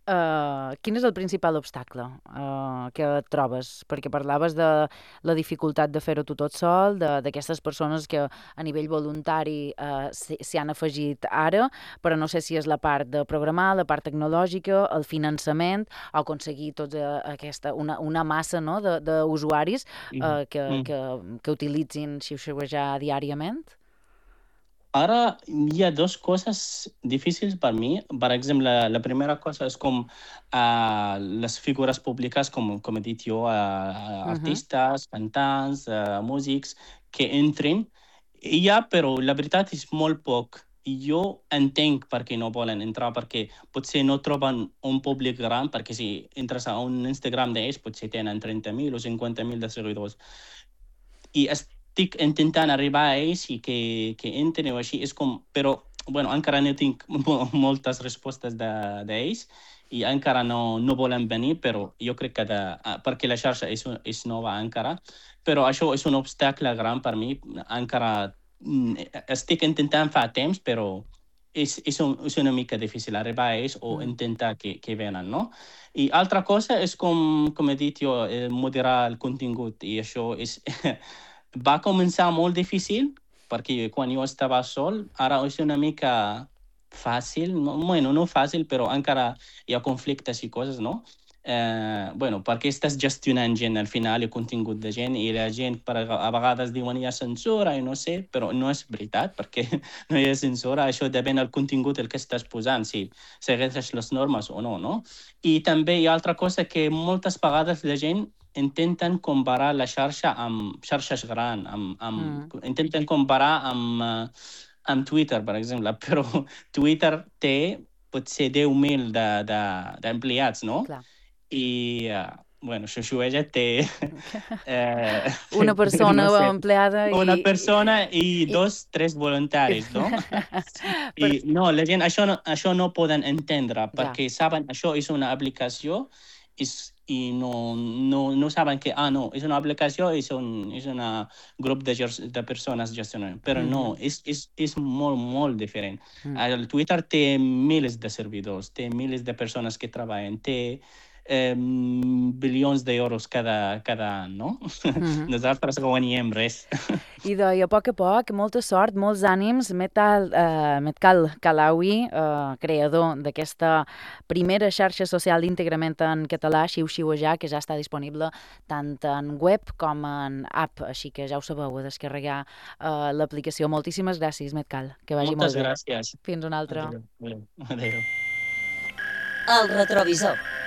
quin és el principal obstacle que et trobes? Perquè parlaves de la dificultat de fer-ho tu tot sol, d'aquestes persones que a nivell voluntari s'hi han afegit ara, però no sé si és la part de programar, la part tecnològica, el finançament, o aconseguir una massa, no, d'usuaris Mhm. que utilitzin xiuxiuejar diàriament? Ara hi ha dos coses difícils per mi. Per exemple, la primera cosa és com les figures públiques, com he dit jo, Mhm. artistes, cantants, músics, que entrin. Hi ha, però la veritat és molt poc. I jo entenc per què no volen entrar, perquè potser no troben un públic gran, perquè si entres a un Instagram d'ells, potser tenen 30.000 o 50.000 de seguidors. I estic intentant arribar a ells i que entren o així. És com, però, bueno, encara no tinc moltes respostes d'ells i encara no volen venir, però jo crec que perquè la xarxa és nova encara, però això és un obstacle gran per mi. Encara estic intentant fa temps, però és una mica difícil arribar a ells o Mm. intentar que venen, no? I altra cosa és com he dit jo, moderar el contingut i això és va començar molt difícil perquè quan jo estava sol, ara és una mica fàcil, no, bueno, no fàcil, però encara hi ha conflictes i coses, no? Bueno, perquè estàs gestionant gent al final, el contingut de gent, i la gent a vegades diuen hi ha censura i no sé, però no és veritat, perquè no hi ha censura, això depèn del contingut el que estàs posant, si segueixes les normes o no, no? I també hi ha altra cosa que moltes vegades la gent intenten comparar la xarxa amb xarxes grans, Mm. intenten comparar amb Twitter, per exemple, però Twitter té potser 10.000 d'empleats, no? Clar. I, bueno, Xexueja té, eh, Una no persona sé, empleada una persona i i, dos, tres voluntaris, no? per, I no, la gent això no poden entendre ja. perquè saben això és una aplicació i no saben que, no, és una aplicació i és un grup de persones gestionant. Però no, Mhm. és molt, molt diferent. Mm. El Twitter té milers de servidors, té milers de persones que treballen, té bilions d'euros cada any, no? Mhm. Nosaltres no guanyem res. I deia, a poc, molta sort, molts ànims. Metkal Kalawi, creador d'aquesta primera xarxa social íntegrament en català, Xiu-Xiuejar, que ja està disponible tant en web com en app, així que ja ho sabeu, a descarregar l'aplicació. Moltíssimes gràcies, Metkal, que vagi molt Moltes bé. gràcies. Fins una altra. Adéu. Adéu. Adéu. El retrovisor.